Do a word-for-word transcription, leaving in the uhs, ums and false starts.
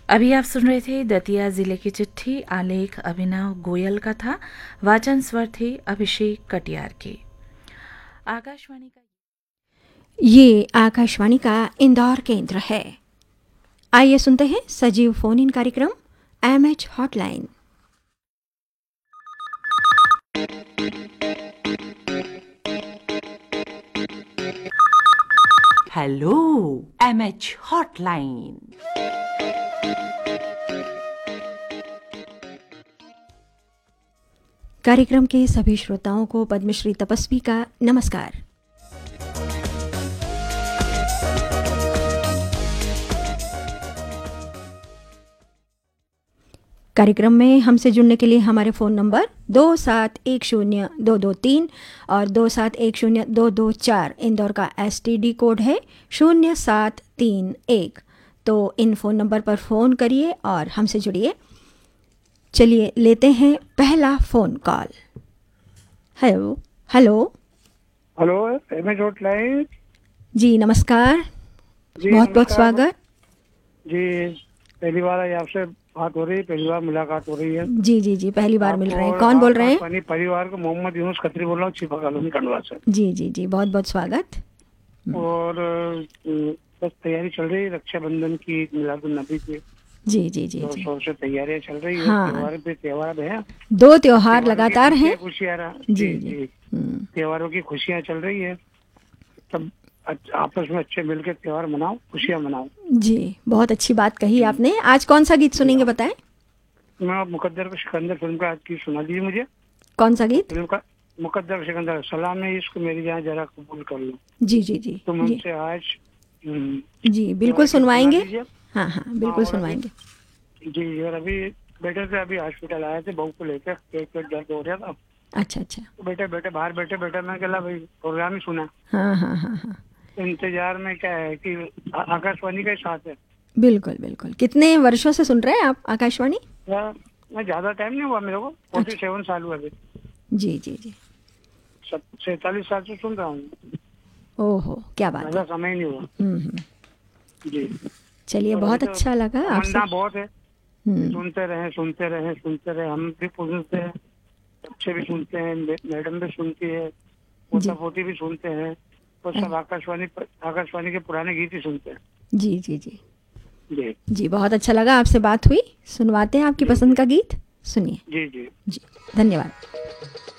अभी आप सुन रहे थे दतिया जिले की चिट्ठी। आलेख अभिनव गोयल का था। वाचन स्वर थे अभिषेक कटियार के। आकाशवाणी का ये आकाशवाणी का इंदौर केंद्र है। आइए सुनते हैं सजीव फोन इन कार्यक्रम M H hotline. Hello M H hotline. कार्यक्रम के सभी श्रोताओं को पद्मश्री तपस्वी का नमस्कार। कार्यक्रम में हमसे जुड़ने के लिए हमारे फ़ोन नंबर दो सात एक शून्य दो दो तीन और दो सात एक शून्य दो दो चार, इंदौर का एस टी डी कोड है शून्य सात तीन एक। तो इन फ़ोन नंबर पर फ़ोन करिए और हमसे जुड़िए। चलिए लेते हैं पहला phone call. Hello hello hello M H hotline. जी नमस्कार। जी बहुत बहुत नमस्कार। स्वागत। जी पहली बार आज आपसे बात हो रही है, पहली बार मुलाकात हो रही है। जी जी जी पहली बार मिल आपको रहे हैं। और कौन बोल रहे हैं? आकाशवाणी परिवार को मोहम्मद यूनुस खत्री बोल रहा हूँ, छिपा कॉलोनी खंडवा से। जी जी जी बहुत बहुत स्वागत। और अ, बस तैयारी चल रही है रक्षाबंधन की, मिलादुन नबी की जी जी जी जोर जी शोर से तैयारियां चल रही है। हाँ, त्योहार पे त्योहार है, दो त्योहार त्योहारों की लगातार हैं। खुशियां खुशियां रहा- जी जी जी जी हम्म, त्योहारों की खुशियां चल रही है। सब अच्छ- आपस में अच्छे मिलकर त्योहार मनाओ, खुशियां मनाओ। जी बहुत अच्छी बात कही जी आपने। आज कौन सा गीत जी सुनेंगे आप- बताएं? मैं आप मुकद्दर को सिकंदर फिल्म का आज की सुना दीजिए मुझे। कौन सा गीत? फिल्म का मुकद्दर सिकंदर, सलाम है इश्क मेरी जान जरा कबूल कर लो, जी जी जी तुम जी हमसे आज। हम्म, जी ये बिल्कुल वाला गीत सुना सुनवाएंगे। दीजिए। हाँ हाँ हाँ बिल्कुल और अभी सुनवाएंगे। जी और अभी बेटे से अभी हॉस्पिटल आए थे, बहू को लेकर पेट पेट दर्द हो रहा था। अच्छा अच्छा। तो बेटे बेटे बाहर बैठे बैठे मैं कहला भाई प्रोग्राम ही सुना। हाँ हाँ हाँ हाँ इंतजार में क्या है कि आ- आकाशवाणी का ही साथ है। बिल्कुल बिल्कुल। कितने वर्षों से सुन रहे हैं आप आकाशवाणी? या- मैं ज्यादा टाइम नहीं हुआ मेरे को, फोर्टी अच्छा। सेवन साल हुआ अभी। जी जी जी। सैतालीस साल से सुन रहा हूँ, ओहो क्या बात ज्यादा है। समय ही नहीं हुआ। हम्म हम्म। जी चलिए और अभी बहुत तो अच्छा लगा आपसे। तमन्ना बहुत है, हम्म सुनते रहे सुनते रहे सुनते रहे। हम भी सुनते हैं, बच्चे भी सुनते हैं, मे- मैडम भी सुनती है, पोता जी पोती भी सुनते हैं। और सब अरे, आकाशवाणी पर- आकाशवाणी के पुराने गीत ही सुनते हैं। जी जी जी जी जी बहुत अच्छा लगा आपसे बात हुई। सुनवाते हैं आपकी जी पसंद जी का गीत। सुनिए। जी जी जी धन्यवाद।